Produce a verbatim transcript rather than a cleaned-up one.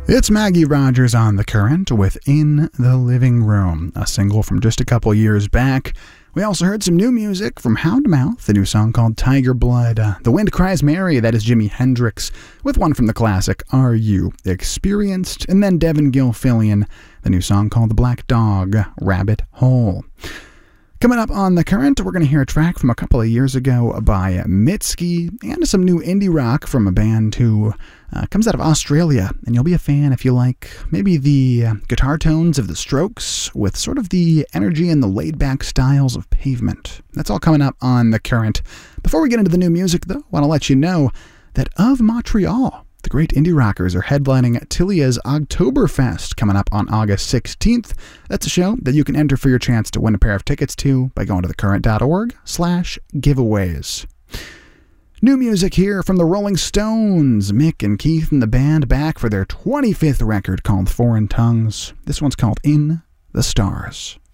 It's Maggie Rogers on The Current with In the Living Room, a single from just a couple years back. We also heard some new music from Houndmouth, the new song called Tiger Blood. Uh, the Wind Cries Mary, that is Jimi Hendrix, with one from the classic Are You Experienced? And then Devin Gilfillian, the new song called The Black Dog, Rabbit Hole. Coming up on The Current, we're going to hear a track from a couple of years ago by Mitski and some new indie rock from a band who uh, comes out of Australia. And you'll be a fan if you like maybe the uh, guitar tones of The Strokes with sort of the energy and the laid-back styles of Pavement. That's all coming up on The Current. Before we get into the new music, though, I want to let you know that Of Montreal, the great indie rockers, are headlining Tilia's Oktoberfest coming up on August sixteenth. That's a show that you can enter for your chance to win a pair of tickets to by going to thecurrent.org slash giveaways. New music here from the Rolling Stones. Mick and Keith and the band back for their twenty-fifth record called Foreign Tongues. This one's called In the Stars.